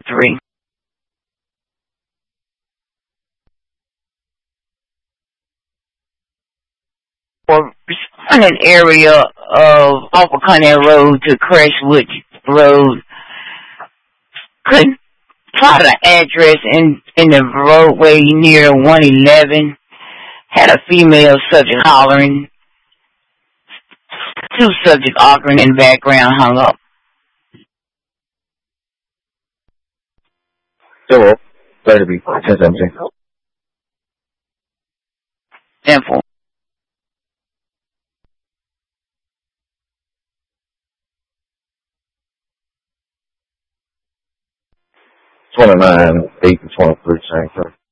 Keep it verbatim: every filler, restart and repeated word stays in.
three. Or an area of Upper Conneaut Road to Crestwood Road. Couldn't plot an address in, in the roadway near one eleven. Had a female subject hollering. Two subjects arguing in the background, hung up. Hello. Sorry to be ten seventeen. Simple. twenty-nine, eight, and twenty-three, same thing.